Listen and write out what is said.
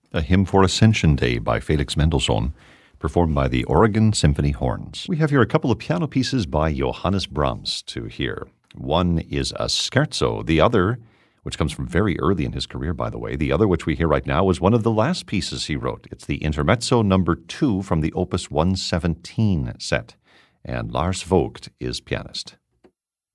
A Hymn for Ascension Day by Felix Mendelssohn, performed by the Oregon Symphony Horns. We have here a couple of piano pieces by Johannes Brahms to hear. One is a scherzo. The other, which comes from very early in his career, by the way, the other which we hear right now was one of the last pieces he wrote. It's the Intermezzo number 2 from the Opus 117 set. And Lars Vogt is pianist.